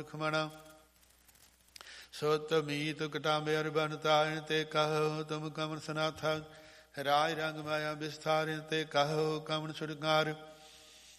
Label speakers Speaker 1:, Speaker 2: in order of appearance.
Speaker 1: ਮੂਰਖ ਮਣਾ। ਸੁਤ ਮੀਤ ਕਟਾਂਬੇ ਅਰਬਨ ਤਾਰਿਨ ਤੇ ਕਹੋ ਤੁਮ ਕਮਨ ਸਨਾਥਾ। ਰਾਜ ਰੰਗ ਮਾਇਆ ਵਿਸਥਾਰਿਨ ਤੇ ਕਹੋ ਕਮਨ ਛੁਟਕਾਰ।